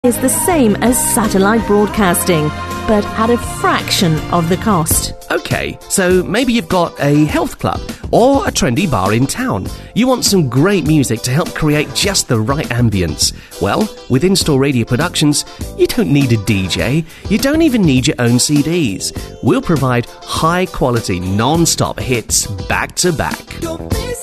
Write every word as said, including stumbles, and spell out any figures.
is the same as satellite broadcasting, but at a fraction of the cost. Okay, so maybe you've got a health club or a trendy bar in town. You want some great music to help create just the right ambience. Well, with In-Store Radio Productions, you don't need a D J. You don't even need your own C Ds. We'll provide high-quality, non-stop hits back to back.